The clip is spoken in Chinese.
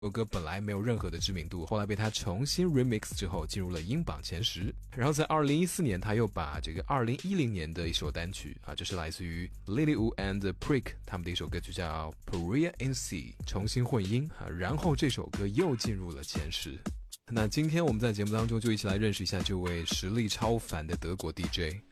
这首歌本来没有任何的知名度，后来被他重新 remix 之后进入了英榜前10。然后在2014年他又把这个2010年的一首单曲这是来自于 Lily Wu and Prick 他们的一首歌曲叫 Korea in C 重新混音然后这首歌又进入了前10。那今天我们在节目当中就一起来认识一下这位实力超凡的德国 DJ。